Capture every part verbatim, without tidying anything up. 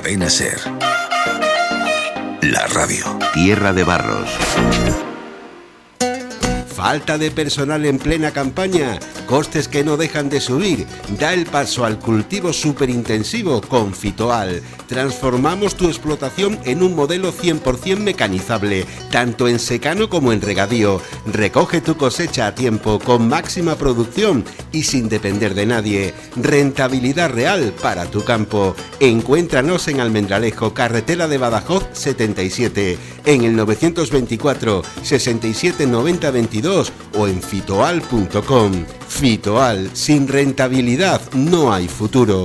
Cadena SER. La radio. Tierra de Barros. ¿Falta de personal en plena campaña? ¿Costes que no dejan de subir? Da el paso al cultivo superintensivo con Fitoal. Transformamos tu explotación en un modelo cien por ciento mecanizable, tanto en secano como en regadío. Recoge tu cosecha a tiempo, con máxima producción y sin depender de nadie. Rentabilidad real para tu campo. Encuéntranos en Almendralejo, carretera de Badajoz setenta y siete, en el novecientos veinticuatro, sesenta y siete, noventa, veintidós o en fitoal punto com. Fitoal, sin rentabilidad no hay futuro.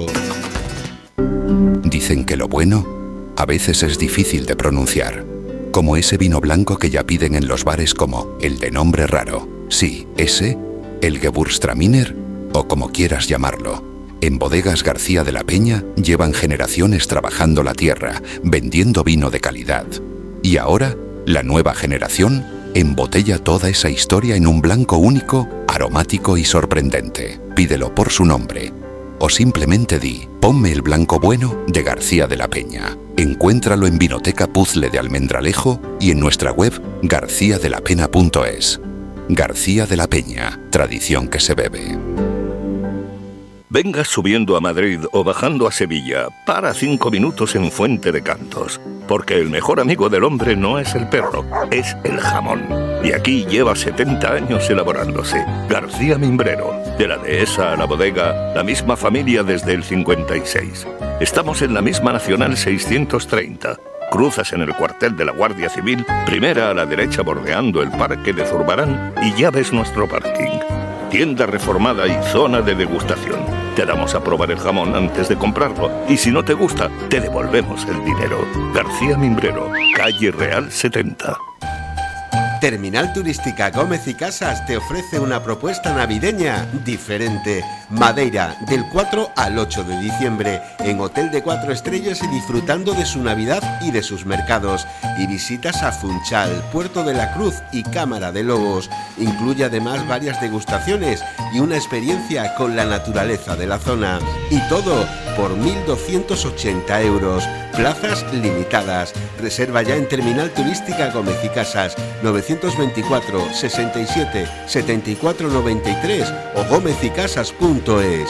Dicen que lo bueno a veces es difícil de pronunciar, como ese vino blanco que ya piden en los bares como el de nombre raro. Sí, ese, el Gewürztraminer o como quieras llamarlo. En Bodegas García de la Peña llevan generaciones trabajando la tierra, vendiendo vino de calidad. Y ahora, la nueva generación embotella toda esa historia en un blanco único, aromático y sorprendente. Pídelo por su nombre. O simplemente di, ponme el blanco bueno de García de la Peña. Encuéntralo en Vinoteca Puzzle de Almendralejo y en nuestra web garcía de la pena punto es. García de la Peña, tradición que se bebe. Vengas subiendo a Madrid o bajando a Sevilla, para cinco minutos en Fuente de Cantos, porque el mejor amigo del hombre no es el perro, es el jamón. Y aquí lleva setenta años elaborándose. García Mimbrero, de la dehesa a la bodega, la misma familia desde el cincuenta y seis. Estamos en la misma Nacional seiscientos treinta. Cruzas en el cuartel de la Guardia Civil, primera a la derecha bordeando el Parque de Zurbarán y ya ves nuestro parking. Tienda reformada y zona de degustación. Te damos a probar el jamón antes de comprarlo y si no te gusta, te devolvemos el dinero. García Mimbrero, calle Real setenta. Terminal Turística Gómez y Casas te ofrece una propuesta navideña diferente. Madeira, del cuatro al ocho de diciembre, en hotel de cuatro estrellas y disfrutando de su Navidad y de sus mercados. Y visitas a Funchal, Puerto de la Cruz y Cámara de Lobos. Incluye además varias degustaciones y una experiencia con la naturaleza de la zona. Y todo por mil doscientos ochenta euros. Plazas limitadas. Reserva ya en Terminal Turística Gómez y Casas, novecientos veinticuatro, sesenta y siete, setenta y cuatro noventa y tres o gómez y casas punto es.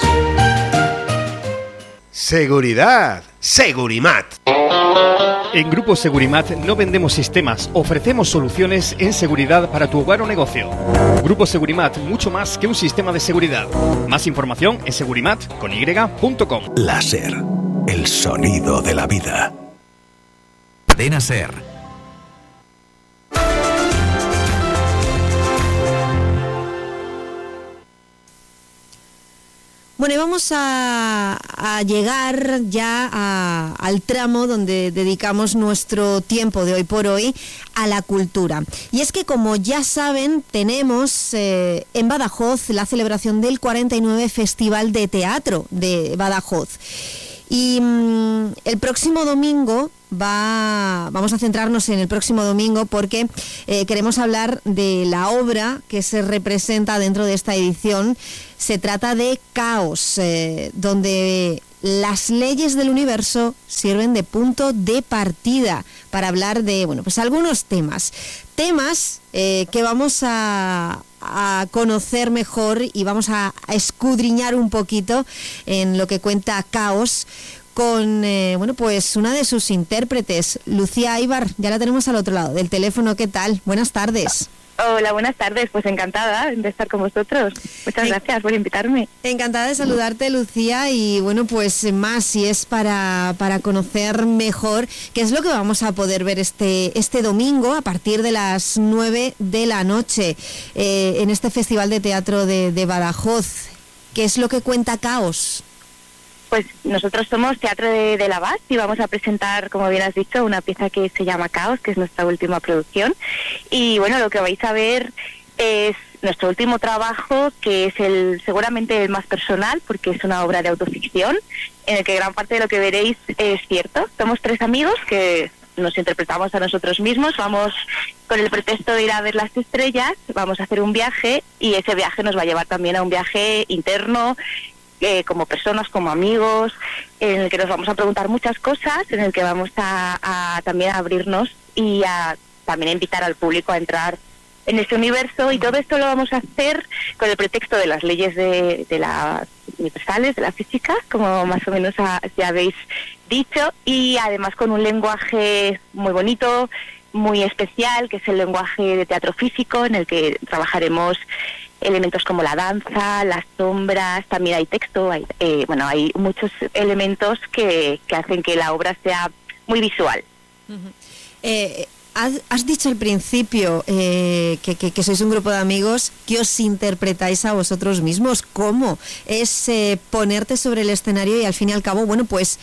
Seguridad. Segurimat. En Grupo Segurimat no vendemos sistemas, ofrecemos soluciones en seguridad para tu hogar o negocio. Grupo Segurimat, mucho más que un sistema de seguridad. Más información en segurimat con y punto com. La SER, el sonido de la vida. Cadena SER. Bueno, y vamos a, a llegar ya a, al tramo donde dedicamos nuestro tiempo de hoy por hoy a la cultura. Y es que, como ya saben, tenemos eh, en Badajoz la celebración del cuarenta y nueve Festival de Teatro de Badajoz. Y mmm, el próximo domingo va, vamos a centrarnos en el próximo domingo porque eh, queremos hablar de la obra que se representa dentro de esta edición. Se trata de Caos, eh, donde las leyes del universo sirven de punto de partida para hablar de, bueno, pues algunos temas. Temas eh, que vamos a, a conocer mejor y vamos a, a escudriñar un poquito en lo que cuenta Caos con, eh, bueno, pues una de sus intérpretes, Lucía Aybar. Ya la tenemos al otro lado del teléfono. ¿Qué tal? Buenas tardes. Hola, buenas tardes. Pues encantada de estar con vosotros. Muchas en... gracias por invitarme. Encantada de saludarte, Lucía, y bueno, pues más si es para, para conocer mejor qué es lo que vamos a poder ver este, este domingo a partir de las nueve de la noche eh, en este Festival de Teatro de, de Badajoz. ¿Qué es lo que cuenta Caos? Pues nosotros somos Teatro de, de la Bas y vamos a presentar, como bien has dicho, una pieza que se llama Caos, que es nuestra última producción. Y bueno, lo que vais a ver es nuestro último trabajo, que es el seguramente el más personal, porque es una obra de autoficción, en el que gran parte de lo que veréis es cierto. Somos tres amigos que nos interpretamos a nosotros mismos, vamos con el pretexto de ir a ver las estrellas, vamos a hacer un viaje y ese viaje nos va a llevar también a un viaje interno eh, como personas, como amigos, en el que nos vamos a preguntar muchas cosas, en el que vamos a, a también a abrirnos y a también a invitar al público a entrar en este universo, y todo esto lo vamos a hacer con el pretexto de las leyes de, de las universales, de la física, como más o menos a, ya habéis dicho, y además con un lenguaje muy bonito, muy especial, que es el lenguaje de teatro físico, en el que trabajaremos elementos como la danza, las sombras, también hay texto, hay, eh, bueno, hay muchos elementos que, que hacen que la obra sea muy visual. Uh-huh. eh, Has, has dicho al principio eh, que, que, que sois un grupo de amigos que os interpretáis a vosotros mismos. ¿Cómo? Es eh, ponerte sobre el escenario y al fin y al cabo, bueno, pues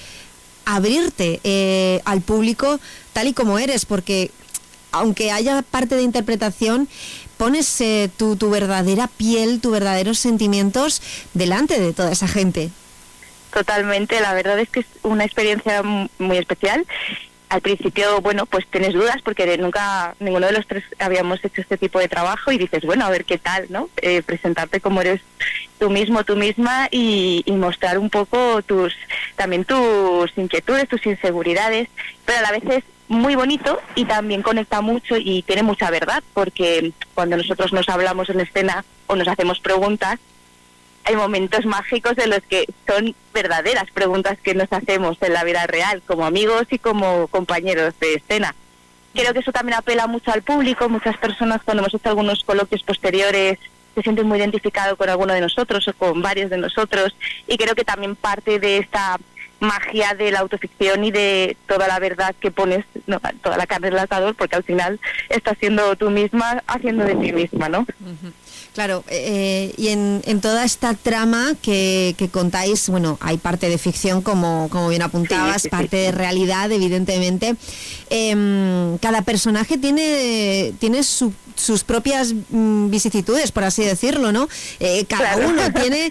abrirte eh, al público tal y como eres, porque aunque haya parte de interpretación, pones eh, tu, tu verdadera piel, tus verdaderos sentimientos delante de toda esa gente. Totalmente, la verdad es que es una experiencia muy especial. Al principio, bueno, pues tienes dudas porque nunca, ninguno de los tres habíamos hecho este tipo de trabajo y dices, bueno, a ver qué tal, ¿no? Eh, presentarte como eres tú mismo, tú misma y, y mostrar un poco tus, también tus inquietudes, tus inseguridades, pero a la vez es muy bonito y también conecta mucho y tiene mucha verdad, porque cuando nosotros nos hablamos en escena o nos hacemos preguntas, hay momentos mágicos en los que son verdaderas preguntas que nos hacemos en la vida real, como amigos y como compañeros de escena. Creo que eso también apela mucho al público. Muchas personas, cuando hemos hecho algunos coloquios posteriores, se sienten muy identificados con alguno de nosotros o con varios de nosotros, y creo que también parte de esta magia de la autoficción y de toda la verdad que pones, no, toda la carne del asador, porque al final estás siendo tú misma haciendo de ti misma, ¿no? Uh-huh. Claro, eh, y en, en toda esta trama que, que contáis, bueno, hay parte de ficción, como, como bien apuntabas, sí, sí, parte sí. de realidad, evidentemente. Eh, cada personaje tiene, tiene su, sus propias mm, vicisitudes, por así decirlo, ¿no? Eh, cada claro. uno tiene,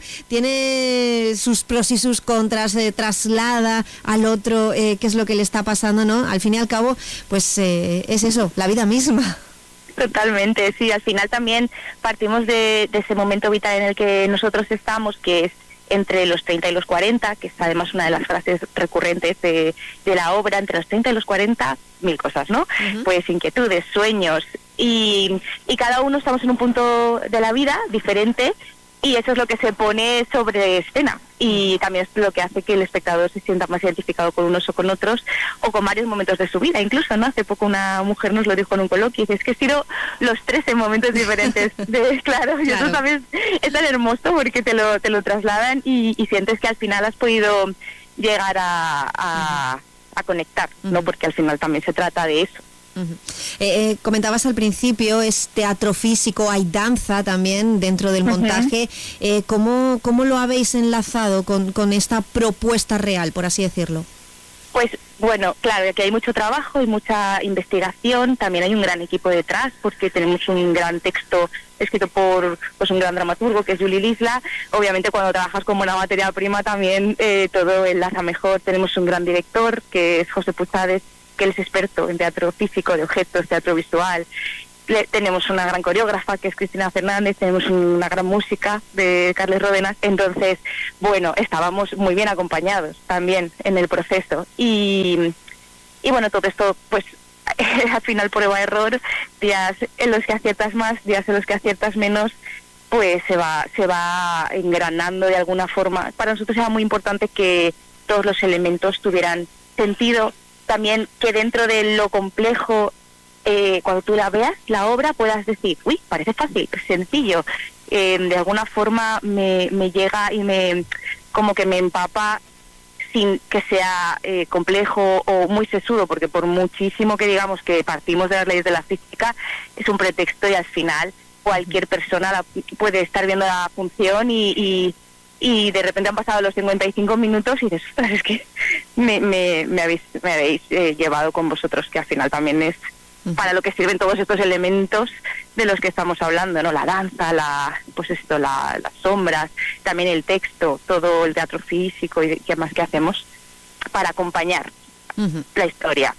tiene sus pros y sus contras, eh, traslada al otro eh, qué es lo que le está pasando, ¿no? Al fin y al cabo, pues eh, es eso, la vida misma. Totalmente, sí, al final también partimos de, de ese momento vital en el que nosotros estamos, que es entre los treinta y los cuarenta, que es además una de las frases recurrentes de, de la obra, entre los treinta y los cuarenta, mil cosas, ¿no? Uh-huh. Pues inquietudes, sueños, y, y cada uno estamos en un punto de la vida diferente, y eso es lo que se pone sobre escena, y también es lo que hace que el espectador se sienta más identificado con unos o con otros, o con varios momentos de su vida, incluso, ¿no? Hace poco una mujer nos lo dijo en un coloquio, y dice, es que he sido los tres en momentos diferentes, de, claro, y claro. Eso también es tan hermoso porque te lo, te lo trasladan y, y sientes que al final has podido llegar a, a, a conectar, ¿no? Porque al final también se trata de eso. Uh-huh. eh, eh, comentabas al principio, es teatro físico, hay danza también dentro del montaje. Uh-huh. eh, ¿cómo, ¿Cómo lo habéis enlazado con, con esta propuesta real, por así decirlo? Pues bueno, claro, que hay mucho trabajo y mucha investigación, también hay un gran equipo detrás, porque tenemos un gran texto escrito por pues un gran dramaturgo que es Juli Lisla. Obviamente cuando trabajas con buena materia prima también eh, todo enlaza mejor. Tenemos un gran director que es José Puchades, que él es experto en teatro físico, de objetos, teatro visual. Le, tenemos una gran coreógrafa que es Cristina Fernández, tenemos una gran música de Carles Ródenas. Entonces, bueno, estábamos muy bien acompañados también en el proceso. Y, y bueno, todo esto, pues al final prueba-error, días en los que aciertas más, días en los que aciertas menos, pues se va, se va engranando de alguna forma. Para nosotros era muy importante que todos los elementos tuvieran sentido. También que dentro de lo complejo, eh, cuando tú la veas, la obra, puedas decir, uy, parece fácil, sencillo. Eh, de alguna forma me, me llega y me como que me empapa sin que sea eh, complejo o muy sesudo, porque por muchísimo que digamos que partimos de las leyes de la física, es un pretexto y al final cualquier persona la, puede estar viendo la función y... y y de repente han pasado los cincuenta y cinco minutos y dices, ostras, es que me, me, me habéis, me habéis eh, llevado con vosotros, que al final también es para lo que sirven todos estos elementos de los que estamos hablando, ¿no? La danza, la pues esto, la, las sombras, también el texto, todo el teatro físico y qué más que hacemos para acompañar uh-huh. la historia.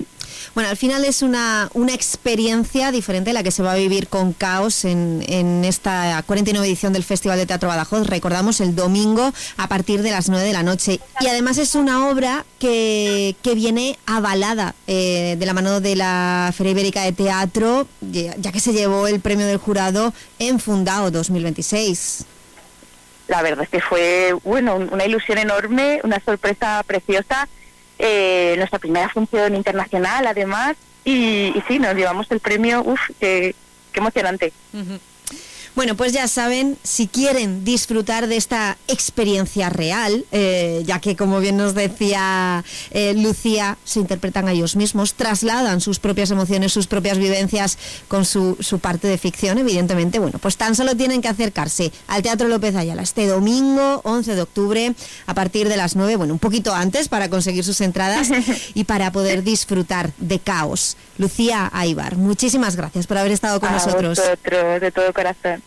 Bueno, al final es una, una experiencia diferente la que se va a vivir con Caos en, en esta cuarenta y nueve edición del Festival de Teatro Badajoz. Recordamos, el domingo a partir de las nueve de la noche. Y además es una obra que, que viene avalada eh, de la mano de la Feria Ibérica de Teatro, ya que se llevó el premio del jurado en Fundao dos mil veintiséis. La verdad es que fue, bueno, una ilusión enorme, una sorpresa preciosa. Eh, nuestra primera función internacional, además, y, y sí, nos llevamos el premio. Uf, qué, qué emocionante. Uh-huh. Bueno, pues ya saben, si quieren disfrutar de esta experiencia real, eh, ya que, como bien nos decía eh, Lucía, se interpretan a ellos mismos, trasladan sus propias emociones, sus propias vivencias con su, su parte de ficción, evidentemente, bueno, pues tan solo tienen que acercarse al Teatro López Ayala este domingo, once de octubre, a partir de las nueve, bueno, un poquito antes para conseguir sus entradas y para poder disfrutar de Caos. Lucía Aybar, muchísimas gracias por haber estado con a nosotros. Vosotros, de todo corazón.